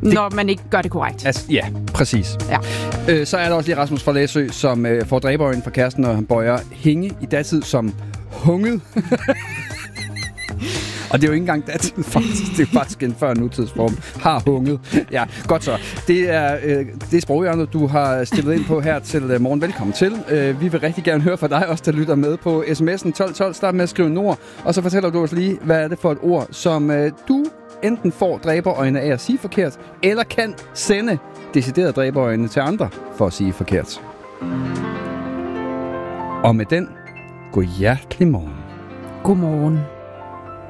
når man ikke gør det korrekt. Altså, ja, præcis. Ja. Så er der også lige Rasmus fra Læsø, som får dræberøjen fra kæresten, og han bøjer hænge i datid som hunget. Og det er jo ikke engang datid, faktisk. Det er faktisk en før nutidsform. Har hunget. Ja, godt så. Det er sproghjørnet, du har stillet ind på her til morgen. Velkommen til. Vi vil rigtig gerne høre fra dig også, der lytter med på sms'en 1212. Start med at skrive Nord, og så fortæller du os lige, hvad er det for et ord, som du enten får dræberøjne af at sige forkert, eller kan sende deciderede dræberøjne til andre for at sige forkert. Og med den, god hjertelig morgen. God morgen.